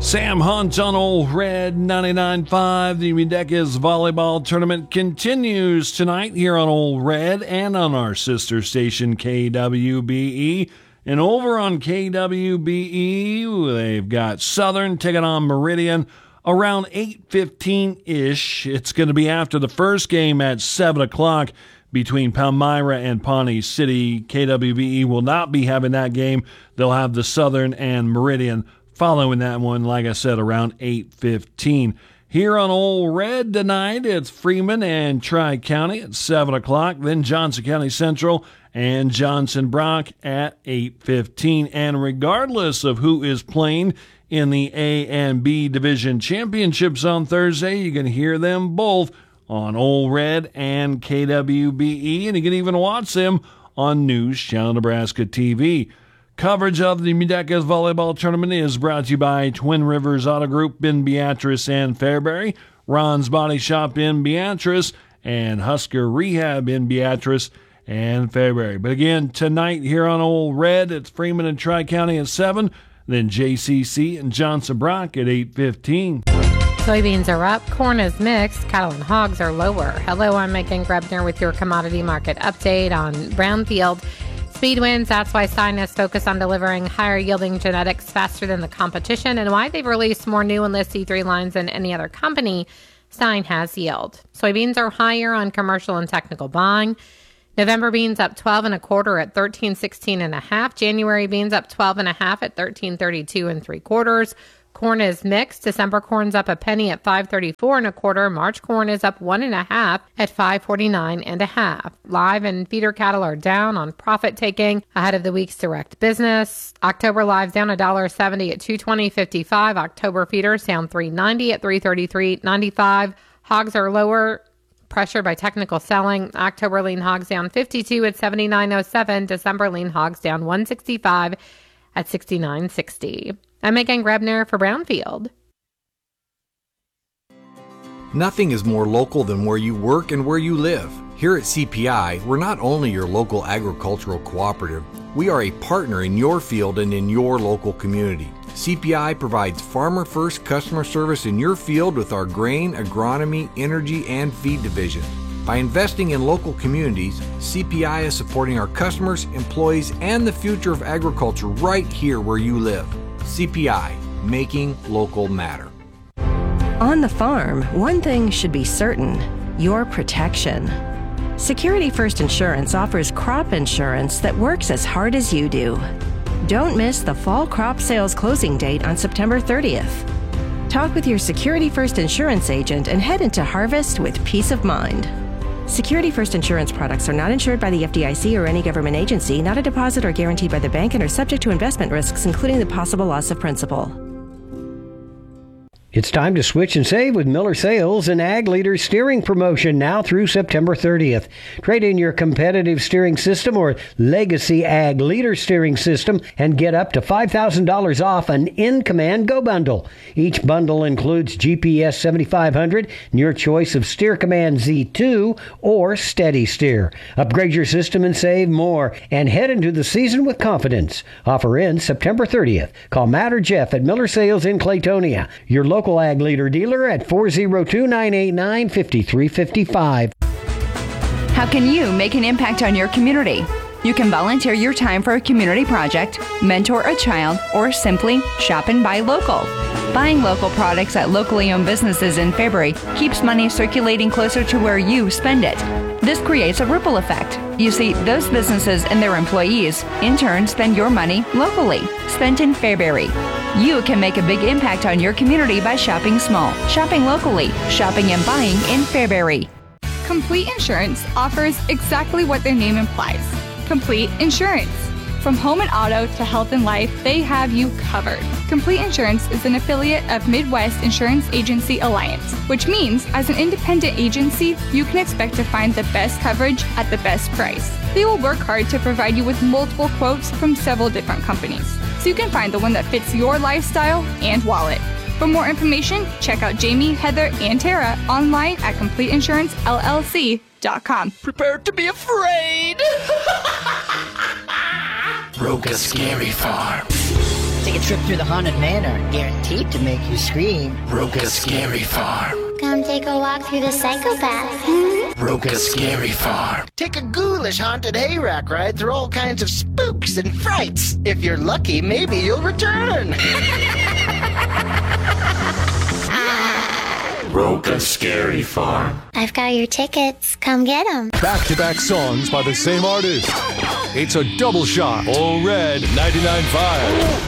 Sam Hunt on Old Red 99.5. The Midekis Volleyball Tournament continues tonight here on Old Red and on our sister station KWBE. And over on KWBE, they've got Southern taking on Meridian around 8:15-ish. It's going to be after the first game at 7 o'clock between Palmyra and Pawnee City. KWBE will not be having that game. They'll have the Southern and Meridian following that one, like I said, around 8:15. Here on Old Red tonight, it's Freeman and Tri-County at 7 o'clock. Then Johnson County Central and Johnson Brock at 8:15. And regardless of who is playing in the A and B Division Championships on Thursday, you can hear them both on Old Red and KWBE. And you can even watch them on News Channel Nebraska TV. Coverage of the Midekis Volleyball Tournament is brought to you by Twin Rivers Auto Group in Beatrice and Fairbury, Ron's Body Shop in Beatrice, and Husker Rehab in Beatrice and Fairbury. But again, tonight here on Old Red, it's Freeman and Tri-County at 7, then JCC and Johnson Brock at 8:15. Soybeans are up, corn is mixed, cattle and hogs are lower. Hello, I'm Megan Grebner with your commodity market update on Brownfield. Speed wins, that's why Stein is focused on delivering higher yielding genetics faster than the competition and why they've released more new Enlist C3 lines than any other company. Stein has yield. Soybeans are higher on commercial and technical buying. November beans up 12 1/4 at 13.16 1/2. January beans up 12 1/2 at 13.32 3/4. Corn is mixed. December corn's up a penny at 5.34 1/4. March corn is up 1 1/2 at 5.49 1/2. Live and feeder cattle are down on profit taking ahead of the week's direct business. October live's down $1.70 at 220.55. October feeders down 3.90 at 333.95. Hogs are lower, pressured by technical selling. October lean hogs down 52 at 79.07. December lean hogs down 165 at 69.60. I'm Megan Grebner for Brownfield. Nothing is more local than where you work and where you live. Here at CPI, we're not only your local agricultural cooperative, we are a partner in your field and in your local community. CPI provides farmer-first customer service in your field with our grain, agronomy, energy, and feed division. By investing in local communities, CPI is supporting our customers, employees, and the future of agriculture right here where you live. CPI, making local matter. On the farm, one thing should be certain: your protection. Security First Insurance offers crop insurance that works as hard as you do. Don't miss the fall crop sales closing date on September 30th. Talk with your Security First Insurance agent and head into harvest with peace of mind. Security First Insurance products are not insured by the FDIC or any government agency, not a deposit or guaranteed by the bank, and are subject to investment risks, including the possible loss of principal. It's time to switch and save with Miller Sales and Ag Leader Steering Promotion now through September 30th. Trade in your competitive steering system or legacy Ag Leader steering system and get up to $5,000 off an In-Command Go Bundle. Each bundle includes GPS 7500 and your choice of Steer Command Z2 or Steady Steer. Upgrade your system and save more and head into the season with confidence. Offer ends September 30th. Call Matt or Jeff at Miller Sales in Claytonia. Your local Ag Leader dealer at 402-989-5355. How can you make an impact on your community? You can volunteer your time for a community project, mentor a child, or simply shop and buy local. Buying local products at locally owned businesses in Fairbury keeps money circulating closer to where you spend it. This creates a ripple effect. You see, those businesses and their employees, in turn, spend your money locally, spent in Fairbury. You can make a big impact on your community by shopping small, shopping locally, shopping and buying in Fairbury. Complete Insurance offers exactly what their name implies: complete insurance. From home and auto to health and life, they have you covered. Complete Insurance is an affiliate of Midwest Insurance Agency Alliance, which means as an independent agency, you can expect to find the best coverage at the best price. They will work hard to provide you with multiple quotes from several different companies, so you can find the one that fits your lifestyle and wallet. For more information, check out Jamie, Heather, and Tara online at CompleteInsuranceLLC.com. Prepare to be afraid! Broke a scary farm. Take a trip through the Haunted Manor, guaranteed to make you scream. Roka Scary Farm. Come take a walk through the psychopath. Roka Scary Farm. Take a ghoulish haunted hayrack ride through all kinds of spooks and frights. If you're lucky, maybe you'll return. Roka Scary Farm. I've got your tickets. Come get them. Back-to-back songs by the same artist. It's a double shot. All Red 99.5.